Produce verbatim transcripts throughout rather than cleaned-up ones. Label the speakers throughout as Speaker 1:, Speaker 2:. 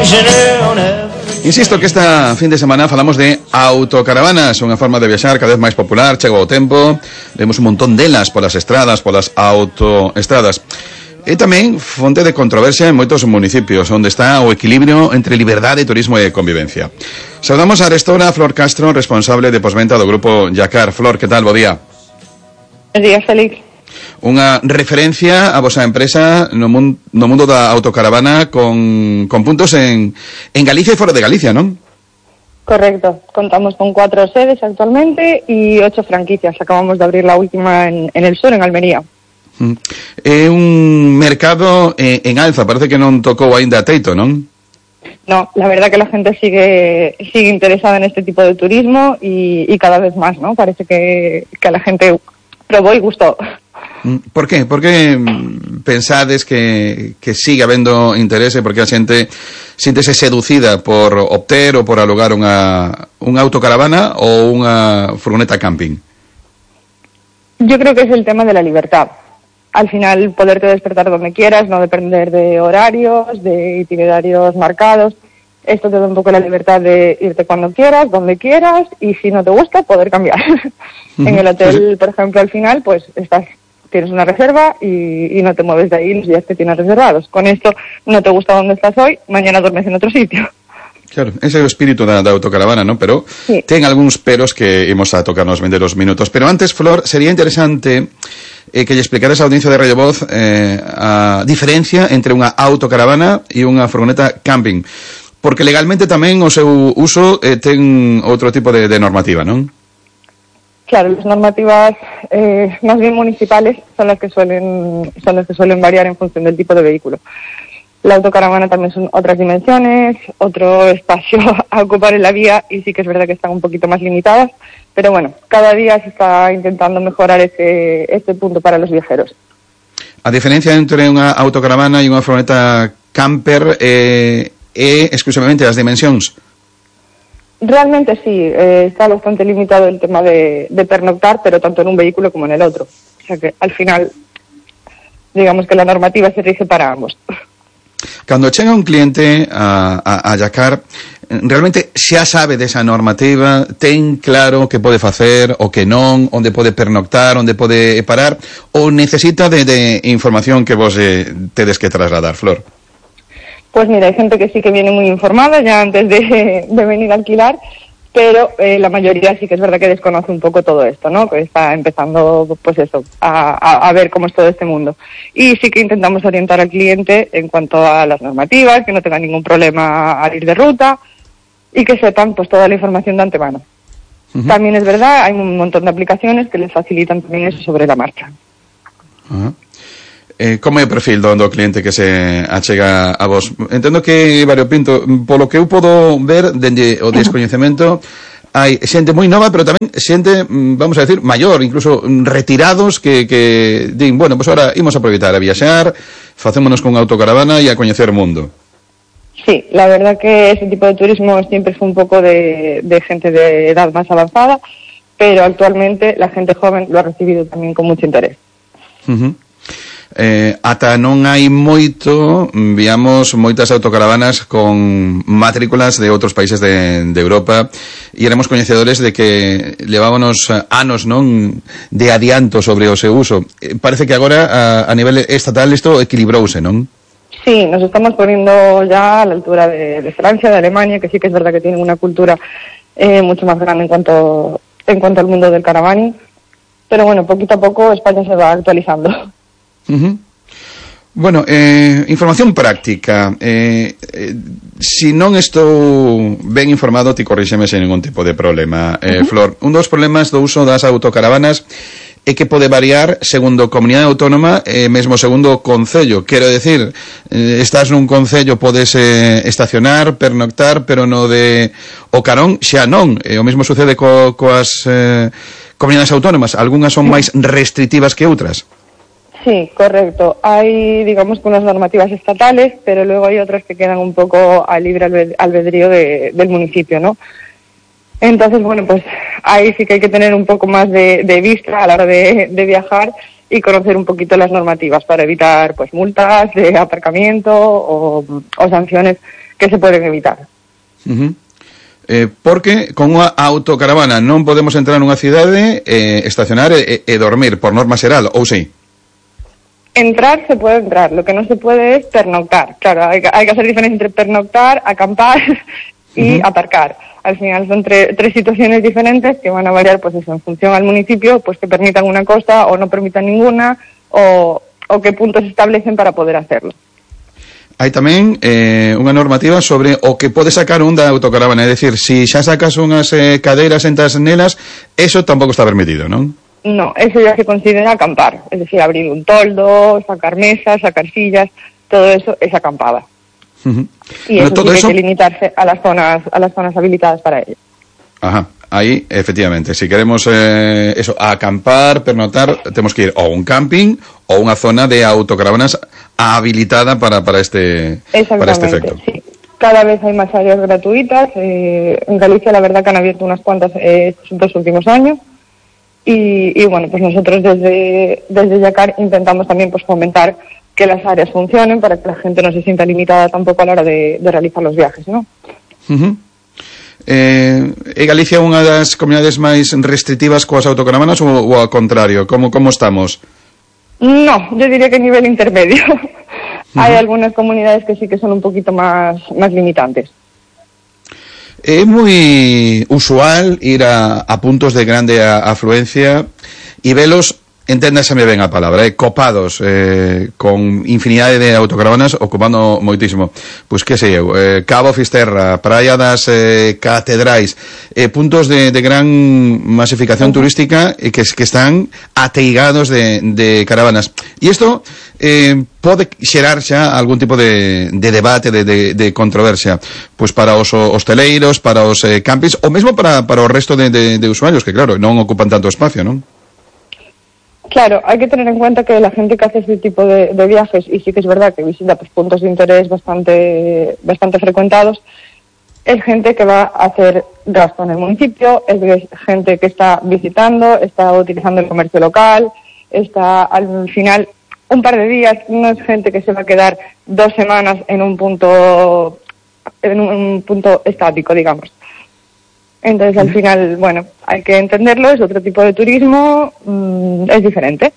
Speaker 1: Insisto que esta fin de semana falamos de autocaravanas, unha forma de viaxar cada vez máis popular, chega o tempo, vemos un montón delas polas estradas, polas autoestradas. E tamén fonte de controversia en moitos municipios, onde está o equilibrio entre liberdade, turismo e convivencia. Saudamos a Arestora Flor Castro, responsable de posventa do grupo Yacar. Flor, que tal? Bo día.
Speaker 2: Bo día, Félix.
Speaker 1: Unha referencia a vosa empresa no, mun, no mundo da autocaravana con, con puntos en, en Galicia e fora de Galicia, non?
Speaker 2: Correcto. Contamos con cuatro sedes actualmente y ocho franquicias. Acabamos de abrir la última en, en el sur, en Almería.
Speaker 1: É un mercado eh, en alza, parece que non tocou aínda teito, non?
Speaker 2: No, la verdad que la gente sigue sigue interesada en este tipo de turismo y, y cada vez más, ¿no? Parece que, que a la gente probó y gustó.
Speaker 1: Por qué? Por que pensades que, que sigue habendo interese? Porque a xente síntese seducida por obter ou por alugar unha, unha autocaravana ou unha furgoneta camping?
Speaker 2: Yo creo que es el tema de la libertad. Al final, poderte despertar donde quieras, no depender de horarios, de itinerarios marcados. Esto te da un poco la libertad de irte cuando quieras, donde quieras, y si no te gusta, poder cambiar. Uh-huh. En el hotel, por ejemplo, al final, pues estás tienes una reserva y, y no te mueves de ahí los días que tienes reservados. Con esto, no te gusta donde estás hoy, mañana duermes en otro sitio.
Speaker 1: Claro, ese é o espírito da, da autocaravana, non? Pero sí, ten algúns peros que imos a tocar nos vendeiros minutos. Pero antes, Flor, sería interesante eh, que lle explicaras a audiencia de Radio Voz eh, a diferencia entre unha autocaravana e unha furgoneta camping. Porque legalmente tamén o seu uso eh, ten outro tipo de, de normativa, non?
Speaker 2: Claro, las normativas eh, más bien municipales son las que suelen son las que suelen variar en función del tipo de vehículo. La autocaravana también son otras dimensiones, otro espacio a ocupar en la vía y sí que es verdad que están un poquito más limitadas, pero bueno, cada día se está intentando mejorar ese, ese punto para los viajeros.
Speaker 1: A diferencia entre unha autocaravana e unha furgoneta camper eh, é exclusivamente as dimensións?
Speaker 2: Realmente sí, eh, está bastante limitado el tema de, de pernoctar, pero tanto en un vehículo como en el otro. O sea que al final, digamos que la normativa se rige para ambos.
Speaker 1: Cando chega un cliente a, a, a Yacar, realmente xa sabe desa normativa, ten claro que pode facer o que non, onde pode pernoctar, onde pode parar, ou necesita de, de información que vos eh, tedes que trasladar, Flor?
Speaker 2: Pues mira, hay gente que sí que viene muy informada ya antes de, de venir a alquilar, pero eh, la mayoría sí que es verdad que desconoce un poco todo esto, ¿no? Que está empezando, pues eso, a, a, a ver cómo es todo este mundo. Y sí que intentamos orientar al cliente en cuanto a las normativas, que no tenga ningún problema al ir de ruta y que sepan pues toda la información de antemano. Uh-huh. También es verdad, hay un montón de aplicaciones que les facilitan también eso sobre la marcha.
Speaker 1: Uh-huh. Eh, como é o perfil do, do cliente que se achega a vos? Entendo que variopinto, polo que eu podo ver dende o descoñecemento, hai xente moi nova, pero tamén xente, vamos a decir, maior, incluso retirados que, que din, bueno, pues ahora imos a aproveitar a viaxar, facémonos con autocaravana e a coñecer o mundo.
Speaker 2: Sí, la verdad que ese tipo de turismo siempre fue un poco de, de gente de edad más avanzada, pero actualmente la gente joven lo ha recibido también con mucho interés.
Speaker 1: Uh-huh. Eh, ata non hai moito, víamos moitas autocaravanas con matrículas de outros países de, de Europa e éramos coñecedores de que levábamos anos, non, de adianto sobre o seu uso. Eh, parece que agora a, a nivel estatal isto equilibrouse, non?
Speaker 2: Sí, nos estamos poniendo ya a la altura de, de Francia, de Alemania, que sí que es verdad que tienen una cultura eh, mucho más grande en cuanto en cuanto al mundo del caravaning, pero bueno, poquito a poco España se va actualizando.
Speaker 1: Uh-huh. Bueno, eh, información práctica. Eh, eh, si non estou ben informado, ti corríxeme sen ningún tipo de problema. Eh, uh-huh. Flor, un dos problemas do uso das autocaravanas é que pode variar segundo comunidade autónoma e eh, mesmo segundo concello. Quero decir, eh, estás nun concello, podes eh, estacionar, pernoctar, pero no de o Carón xa non. E o mesmo sucede co, coas eh, comunidades autónomas. Algúnas son máis restrictivas que outras.
Speaker 2: Sí, correcto. Hay, digamos, unas normativas estatales, pero luego hay otras que quedan un poco al libre albedrío de, del municipio, ¿no? Entonces, bueno, pues ahí sí que hay que tener un poco más de, de vista a la hora de, de viajar y conocer un poquito las normativas para evitar, pues, multas de aparcamiento o, o sanciones que se poden evitar.
Speaker 1: Uh-huh. Eh, porque con unha autocaravana non podemos entrar nunha cidade, eh, estacionar e, e dormir, por norma xeral, ou sí?
Speaker 2: Entrar se puede entrar, lo que no se puede es pernoctar. Claro, hay, hay que hacer diferencia entre pernoctar, acampar y uh-huh. aparcar. Al final son tre, tres situaciones diferentes que van a variar, pues eso, en función al municipio, pues que permitan una cosa o no permitan ninguna, o, o qué puntos se establecen para poder hacerlo.
Speaker 1: Hai tamén eh, unha normativa sobre o que pode sacar un da autocaravana, é dicir, se si xa sacas unhas eh, cadeiras entas nelas, eso tampouco está permitido, non?
Speaker 2: No, eso ya se considera acampar, es decir, abrir un toldo, sacar mesas, sacar sillas, todo eso es acampada. Uh-huh. Y eso
Speaker 1: todo
Speaker 2: sí que
Speaker 1: eso...
Speaker 2: hay que limitarse a las zonas, a las zonas habilitadas para ello.
Speaker 1: Ajá. Ahí, efectivamente, si queremos eh, eso, acampar, pernotar, tenemos que ir o a un camping o a una zona de autocaravanas habilitada para, para, este, para este efecto.
Speaker 2: Sí. Cada vez hay más áreas gratuitas. Eh, en Galicia, la verdad, que han abierto unas cuantas eh, estos dos últimos años. Y, y bueno, pues nosotros desde, desde Yacar intentamos también pues fomentar que las áreas funcionen para que la gente no se sienta limitada tampoco a la hora de, de realizar los viajes, ¿no? Uh-huh.
Speaker 1: Eh, é Galicia unha das comunidades máis restrictivas coas autocaravanas ou, ou ao contrario? Como, como estamos?
Speaker 2: No, yo diría que a nivel intermedio. Uh-huh. Hay algunas comunidades que sí que son un poquito más, más limitantes.
Speaker 1: É moi usual ir a, a puntos de grande afluencia e velos, enténdaseme ben a palabra, eh, copados, eh, con infinidade de autocaravanas ocupando moitísimo. Pois que sei eu, eh, Cabo Fisterra, Praia das eh, Catedrais, eh, puntos de, de gran masificación uh-huh. turística e que, que están ateigados de, de caravanas. E isto eh, pode xerar xa algún tipo de, de debate, de, de, de controversia, pois para os hosteleiros, para os eh, campings, ou mesmo para, para o resto de, de, de usuarios, que claro, non ocupan tanto espacio, non?
Speaker 2: Claro, hay que tener en cuenta que la gente que hace este tipo de, de viajes, y sí que es verdad que visita pues, puntos de interés bastante, bastante frecuentados, es gente que va a hacer gasto en el municipio, es gente que está visitando, está utilizando el comercio local, está al final un par de días, no es gente que se va a quedar dos semanas en un punto, en un punto estático, digamos. Entonces, al final, bueno, hay que entenderlo, es otro tipo de turismo, mmm, es diferente.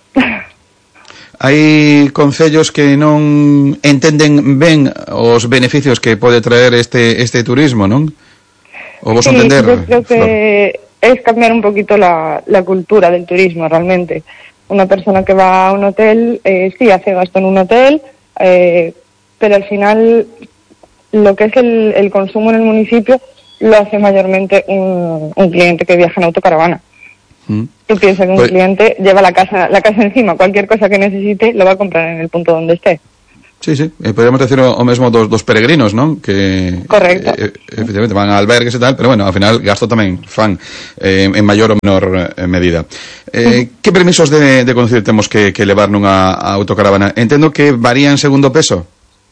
Speaker 1: Hai concellos que non entenden ben os beneficios que pode traer este este turismo, non? O vos
Speaker 2: sí,
Speaker 1: entender?
Speaker 2: Yo creo que Flor. Es cambiar un poquito la, la cultura del turismo, realmente. Una persona que va a un hotel, eh, sí, hace gasto en un hotel, eh, pero al final lo que es el, el consumo en el municipio lo hace mayormente un, un cliente que viaja en autocaravana. Mm. Tú piensas que un pues, cliente lleva la casa la casa encima, cualquier cosa que necesite lo va a comprar en el punto donde esté.
Speaker 1: Sí, sí, eh, podríamos decir o, o mesmo dos, dos peregrinos, ¿no? Que,
Speaker 2: correcto.
Speaker 1: Eh, efectivamente, van a albergues e tal, pero bueno, ao final gasto tamén fan eh, en maior ou menor eh, medida. Eh, uh-huh. Que permisos de, de conducir temos que, que levar nunha autocaravana? Entendo que varían segundo peso.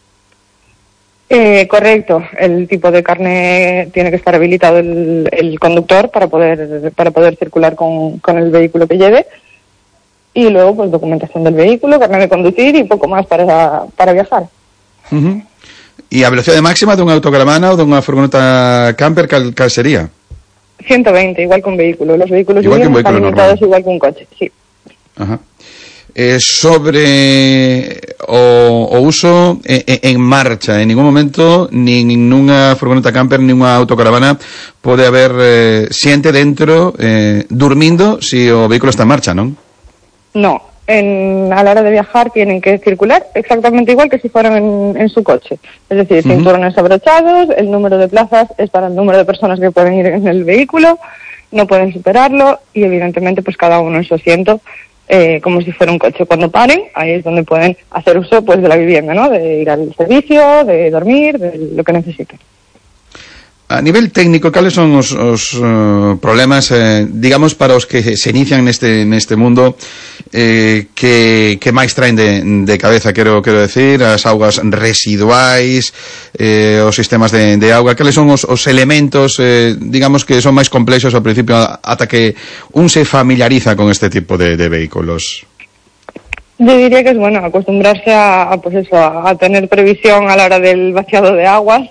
Speaker 2: Eh, correcto, el tipo de carne tiene que estar habilitado el, el conductor para poder para poder circular con, con el vehículo que lleve y luego pues documentación del vehículo, carne de conducir y poco más para, para viajar.
Speaker 1: Uh-huh. ¿Y a velocidad máxima de unha autocaravana ou de unha furgoneta camper cal, cal sería?
Speaker 2: ciento veinte, igual que un vehículo. Los vehículos
Speaker 1: igual que un
Speaker 2: están
Speaker 1: vehículo
Speaker 2: limitados
Speaker 1: normal.
Speaker 2: Igual que un coche, sí.
Speaker 1: Ajá. Eh, sobre o, o uso en, en marcha, en ningún momento nin nunha furgoneta camper nin unha autocaravana pode haber eh, xente dentro eh, durmindo si o vehículo está en marcha, non?
Speaker 2: No, en, a la hora de viajar tienen que circular exactamente igual que si fueran en, en su coche, es decir, uh-huh. cinturones abrochados, el número de plazas es para el número de personas que pueden ir en el vehículo, no pueden superarlo y evidentemente pues cada uno en su asiento. Eh, como si fuera un coche. Cuando paren, ahí es donde pueden hacer uso pues de la vivienda, ¿no? De ir al servicio, de dormir, de lo que necesiten.
Speaker 1: A nivel técnico, cales son os, os uh, problemas, eh, digamos, para os que se inician neste neste mundo eh, que, que máis traen de, de cabeza, quero, quero decir, as augas residuais, eh, os sistemas de, de auga, cales son os, os elementos, eh, digamos, que son máis complexos ao principio ata que un se familiariza con este tipo de, de vehículos?
Speaker 2: Yo diría que es bueno acostumbrarse a, a pues eso, a, a tener previsión a la hora del vaciado de aguas,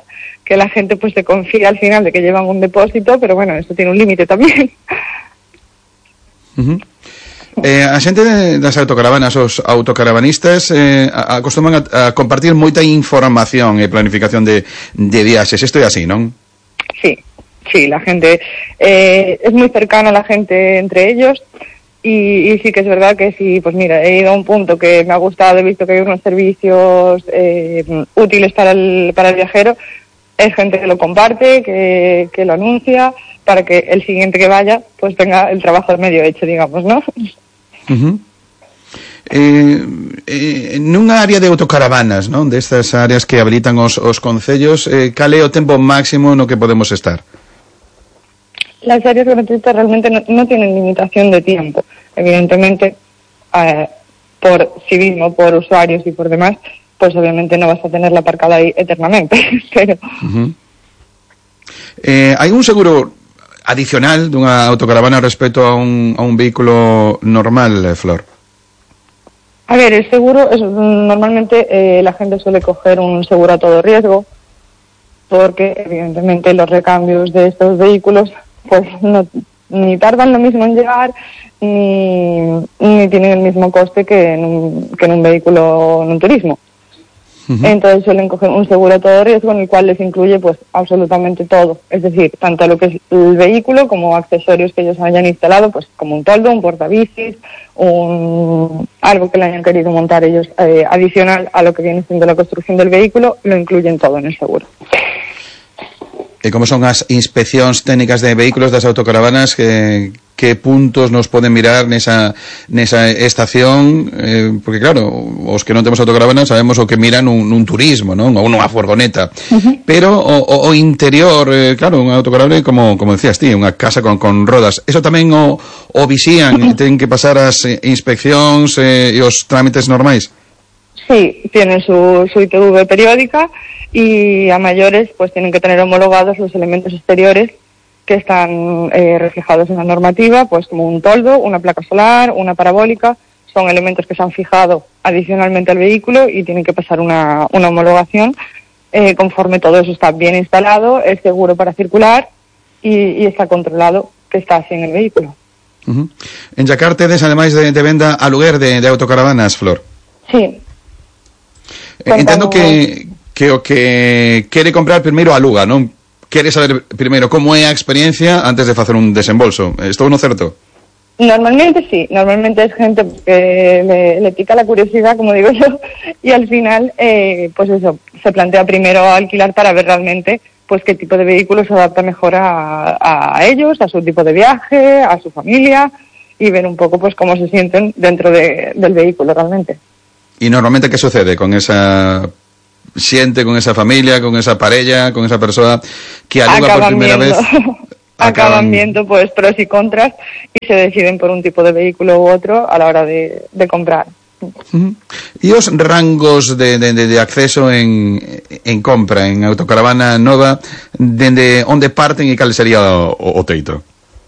Speaker 2: que la gente pues se confía al final de que llevan un depósito, pero bueno, eso tiene un límite tamén.
Speaker 1: Uh-huh. Eh, a xente das autocaravanas, os autocaravanistas eh, acostuman a, a compartir moita información e planificación de, de viaxes, isto é así, non?
Speaker 2: Sí, sí, la gente eh, es muy cercana la gente entre ellos. Y, y sí que es verdad que sí, pues mira, he ido a un punto que me ha gustado, he visto que hay unos servicios eh, útiles para el, para el viajero, es gente que lo comparte, que, que lo anuncia, para que el siguiente que vaya pues tenga el trabajo medio hecho, digamos, ¿no?
Speaker 1: Uh-huh. Eh, eh, nunha área de autocaravanas, non? Destas áreas que habilitan os, os concellos, eh, cal é o tempo máximo no que podemos estar?
Speaker 2: Las áreas gratuitas realmente no, no tienen limitación de tiempo. Evidentemente, eh, por civismo, por usuarios y por demás, pues obviamente no vas a tenerla aparcada ahí eternamente. Pero
Speaker 1: uh-huh. eh, hai un seguro adicional dunha autocaravana respecto a un, a un vehículo normal, Flor?
Speaker 2: A ver, el seguro, es, normalmente eh, la gente suele coger un seguro a todo riesgo, porque evidentemente los recambios de estos vehículos pues no, ni tardan lo mismo en llegar, ni, ni tienen el mismo coste que en un, que en un vehículo en un turismo. Uh-huh. Entonces suelen coger un seguro a todo riesgo en el cual les incluye pues absolutamente todo, es decir, tanto lo que es el vehículo como accesorios que ellos hayan instalado, pues como un toldo, un portabicis, un, algo que le hayan querido montar ellos eh, adicional a lo que viene siendo la construcción del vehículo, lo incluyen todo en el seguro.
Speaker 1: E como son as inspeccións técnicas de vehículos das autocaravanas, que, que puntos nos poden mirar nesa, nesa estación, eh, porque claro, os que non temos autocaravanas sabemos o que miran un, un turismo, non? Ou nunha furgoneta, uh-huh. Pero o, o interior, eh, claro, unha autocaravana como, como decías ti, unha casa con, con rodas, eso tamén o, o visían, uh-huh. Ten que pasar as inspeccións eh, e os trámites normais.
Speaker 2: Sí, tienen su, su I T V periódica y a mayores pues tienen que tener homologados los elementos exteriores que están eh, reflejados en la normativa, pues como un toldo, una placa solar, una parabólica, son elementos que se han fijado adicionalmente al vehículo y tienen que pasar una, una homologación eh, conforme todo eso está bien instalado, es seguro para circular y, y está controlado que está así en el vehículo.
Speaker 1: Uh-huh. En Yacar tedes, ademais de, de venda a lugar de, de autocaravanas, Flor?
Speaker 2: Sí.
Speaker 1: Entendo que, que o que quere comprar primeiro aluga, non? Quere saber primeiro como é a experiencia antes de facer un desembolso. Estou no certo?
Speaker 2: Normalmente sí, normalmente es gente que le, le pica la curiosidad, como digo yo, y al final, eh, pues eso, se plantea primero alquilar para ver realmente pues qué tipo de vehículo se adapta mejor a, a ellos, a su tipo de viaje, a su familia, y ver un poco pues cómo se sienten dentro de, del vehículo realmente.
Speaker 1: ¿Y normalmente qué sucede con esa xente, con esa familia, con esa parella, con esa persona que aluga por primera vez?
Speaker 2: Acaban viendo pues pros y contras y se deciden por un tipo de vehículo u otro a la hora de, de comprar.
Speaker 1: Uh-huh. E os rangos de, de, de acceso en, en compra, en autocaravana nova, dende onde parten e cal sería o, o teito?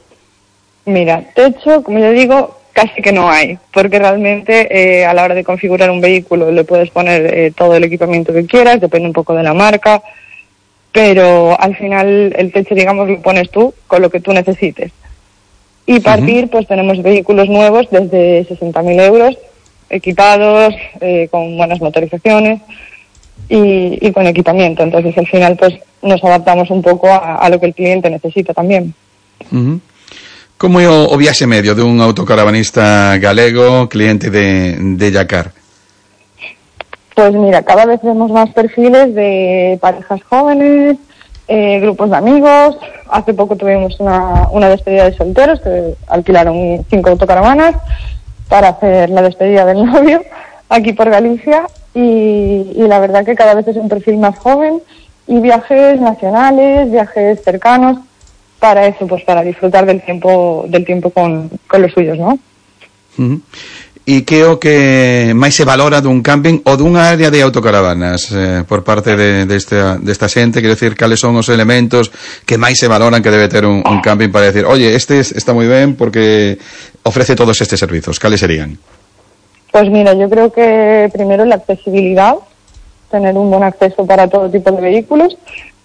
Speaker 2: Mira, techo, como yo digo, casi que no hay, porque realmente eh, a la hora de configurar un vehículo le puedes poner eh, todo el equipamiento que quieras, depende un poco de la marca, pero al final el techo, digamos, lo pones tú con lo que tú necesites. Y partir, uh-huh. pues tenemos vehículos nuevos desde sesenta mil euros, equipados, eh, con buenas motorizaciones y, y con equipamiento. Entonces al final pues nos adaptamos un poco a, a lo que el cliente necesita también.
Speaker 1: Uh-huh. Como é o, o viaxe medio de un autocaravanista galego, cliente de, de Yacar?
Speaker 2: Pues mira, cada vez vemos más perfiles de parejas jóvenes, eh, grupos de amigos. Hace poco tuvimos una, una despedida de solteros que alquilaron cinco autocaravanas para hacer la despedida del novio aquí por Galicia y, y la verdad que cada vez es un perfil más joven y viajes nacionales, viajes cercanos, para eso, pues para disfrutar del tiempo del tiempo con, con los suyos, ¿no?
Speaker 1: Uh-huh. E que é o que máis se valora dun camping ou dunha área de autocaravanas eh, por parte de, de esta, desta xente? Quero decir, cales son os elementos que máis se valoran que debe ter un, un camping para decir, oye, este está moi ben porque ofrece todos estes servizos? Cales serían?
Speaker 2: Pues mira, yo creo que primero la accesibilidad, tener un buen acceso para todo tipo de vehículos.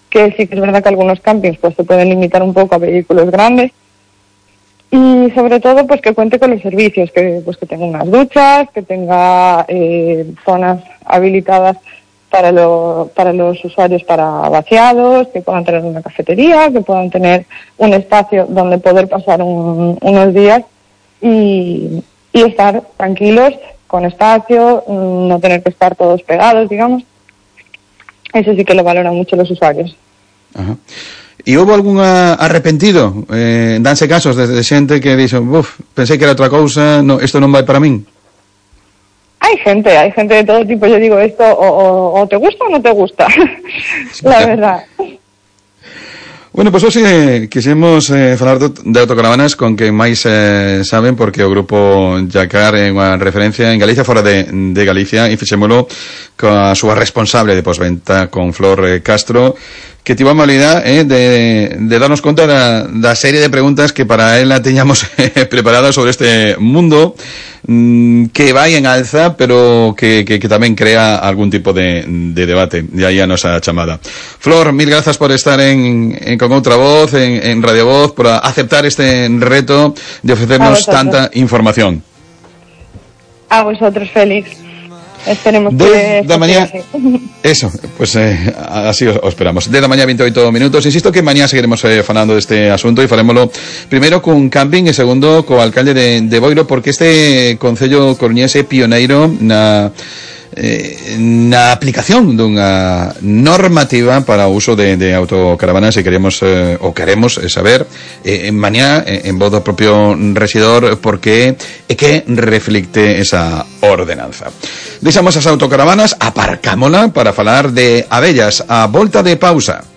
Speaker 2: que sí que es verdad que algunos campings pues se pueden limitar un poco a vehículos grandes. Y sobre todo pues que cuente con los servicios, que pues que tenga unas duchas, que tenga eh, zonas habilitadas para, lo, para los usuarios para vaciados, que puedan tener una cafetería, que puedan tener un espacio donde poder pasar un, unos días y, y estar tranquilos, con espacio, no tener que estar todos pegados, digamos. Eso sí que lo valoran mucho los usuarios.
Speaker 1: Ajá. E houve algún arrepentido? Eh, danse casos de, de xente que dixo, uf, pensei que era outra cousa, no, isto non vai para min.
Speaker 2: Hay gente, hay gente de todo tipo. Yo digo esto, o, o, o te gusta o no te gusta, la verdad.
Speaker 1: Bueno, pois pues, hoxe quixemos eh, falar de autocaravanas con que máis eh, saben, porque o grupo Jacar é unha referencia en Galicia, fora de, de Galicia, e fixémolo coa súa responsable de postventa, con Flor eh, Castro, que tivo a amabilidade eh, de, de darnos conta da, da serie de preguntas que para ela teñamos eh, preparadas sobre este mundo mmm, que vai en alza, pero que, que, que tamén crea algún tipo de, de debate. E aí a nosa chamada. Flor, mil grazas por estar en, en Con Outra Voz, en, en Radio Voz, por aceptar este reto de ofrecernos tanta información.
Speaker 2: A vosotros, Félix. Esperemos
Speaker 1: de,
Speaker 2: que...
Speaker 1: Da mañá, eso, pues eh, así os, os esperamos. De da mañá veintioito minutos. Insisto que mañá seguiremos eh, falando deste asunto e farémolo primeiro cun camping e segundo co alcalde de, de Boiro, porque este concello coruñese pioneiro na... Eh, na aplicación dunha normativa para o uso de, de autocaravanas e queremos eh, ou queremos saber eh, en mañá eh, en voz do propio rexidor por que e que reflicte esa ordenanza. Deixamos as autocaravanas, aparcámola para falar de abellas a volta de pausa.